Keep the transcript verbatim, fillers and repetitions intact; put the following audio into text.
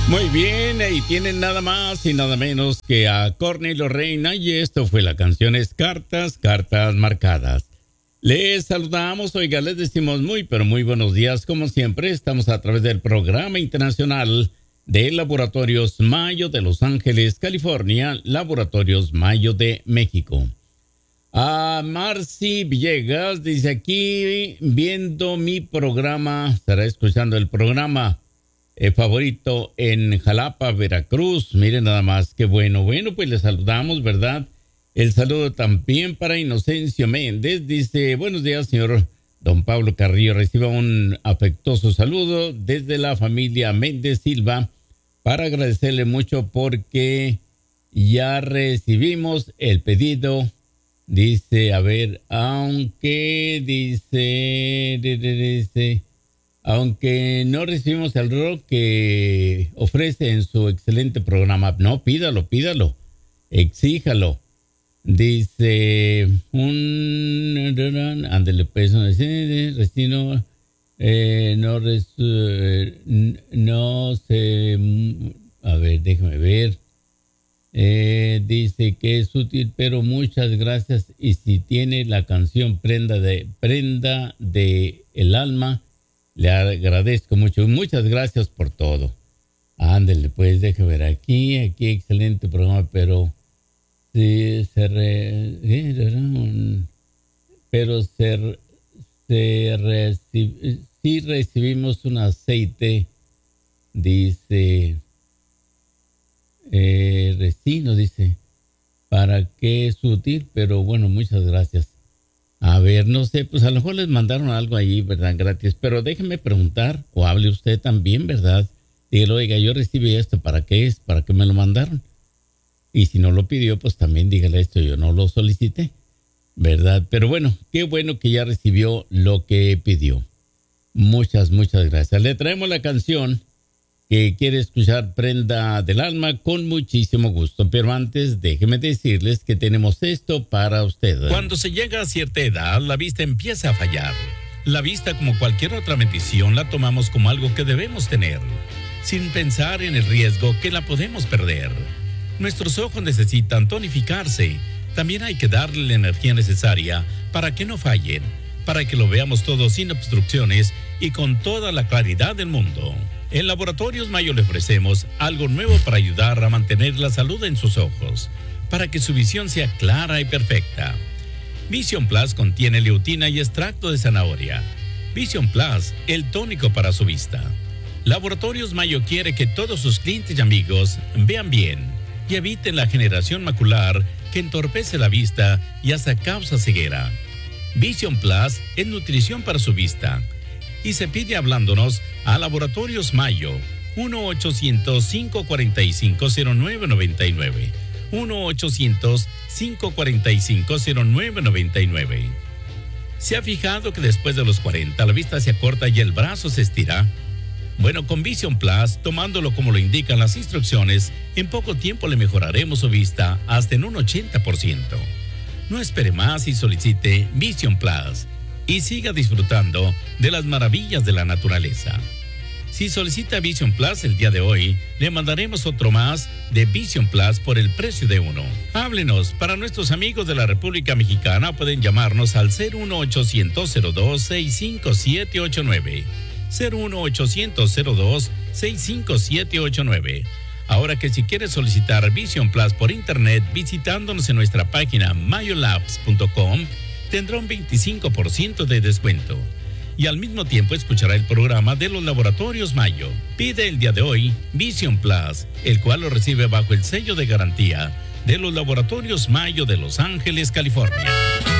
Muy bien, y tienen nada más y nada menos que a Cornelio Reina, y esto fue la canción es Cartas, Cartas Marcadas. Les saludamos, oiga, les decimos muy, pero muy buenos días. Como siempre, estamos a través del programa internacional de Laboratorios Mayo de Los Ángeles, California, Laboratorios Mayo de México. A Marcy Villegas dice aquí, viendo mi programa, estará escuchando el programa Eh, favorito en Jalapa, Veracruz. Miren nada más, qué bueno. Bueno, pues le saludamos, ¿verdad? El saludo también para Inocencio Méndez. Dice, buenos días, señor don Pablo Carrillo. Reciba un afectuoso saludo desde la familia Méndez Silva para agradecerle mucho porque ya recibimos el pedido. Dice, a ver, aunque dice, dice... Aunque no recibimos el rock que ofrece en su excelente programa. No, pídalo, pídalo. Exíjalo. Dice un... Ándele, pues, Restino... Eh, no, res, eh, no sé... A ver, déjame ver. Eh, dice que es útil, pero muchas gracias. Y si tiene la canción Prenda de, Prenda de el Alma... Le agradezco mucho. Muchas gracias por todo. Ándele, pues, deje ver aquí. Aquí, excelente programa, pero... Sí, se re, pero se, se recibe, sí recibimos un aceite, dice... Eh, Resino, dice... ¿Para qué es útil? Pero bueno, muchas gracias. A ver, no sé, pues a lo mejor les mandaron algo ahí, ¿verdad? Gratis. Pero déjeme preguntar, o hable usted también, ¿verdad? Dígale, oiga, yo recibí esto, ¿para qué es? ¿Para qué me lo mandaron? Y si no lo pidió, pues también dígale esto, yo no lo solicité, ¿verdad? Pero bueno, qué bueno que ya recibió lo que pidió. Muchas, muchas gracias. Le traemos la canción que quiere escuchar, Prenda del Alma, con muchísimo gusto. Pero antes, déjenme decirles que tenemos esto para ustedes. Cuando se llega a cierta edad, la vista empieza a fallar. La vista, como cualquier otra bendición, la tomamos como algo que debemos tener, sin pensar en el riesgo que la podemos perder. Nuestros ojos necesitan tonificarse. También hay que darle la energía necesaria para que no fallen, para que lo veamos todo sin obstrucciones y con toda la claridad del mundo. En Laboratorios Mayo le ofrecemos algo nuevo para ayudar a mantener la salud en sus ojos, para que su visión sea clara y perfecta. Vision Plus contiene leutina y extracto de zanahoria. Vision Plus, el tónico para su vista. Laboratorios Mayo quiere que todos sus clientes y amigos vean bien y eviten la generación macular que entorpece la vista y hasta causa ceguera. Vision Plus es nutrición para su vista. Y se pide hablándonos a Laboratorios Mayo, uno ochocientos, cinco cuatro cinco, cero nueve nueve nueve, uno ochocientos, cinco cuatro cinco, cero nueve nueve nueve. ¿Se ha fijado que después de los cuarenta la vista se acorta y el brazo se estira? Bueno, con Vision Plus, tomándolo como lo indican las instrucciones, en poco tiempo le mejoraremos su vista hasta en un ochenta por ciento. No espere más y solicite Vision Plus y siga disfrutando de las maravillas de la naturaleza. Si solicita Vision Plus el día de hoy, le mandaremos otro más de Vision Plus por el precio de uno. Háblenos. Para nuestros amigos de la República Mexicana pueden llamarnos al cero uno ochocientos, cero dos, seis cinco siete ocho nueve. cero uno ochocientos, cero dos, seis cinco siete ocho nueve. Ahora que si quiere solicitar Vision Plus por internet visitándonos en nuestra página mayolabs punto com, tendrá un veinticinco por ciento de descuento y al mismo tiempo escuchará el programa de los Laboratorios Mayo. Pide el día de hoy Vision Plus, el cual lo recibe bajo el sello de garantía de los Laboratorios Mayo de Los Ángeles, California.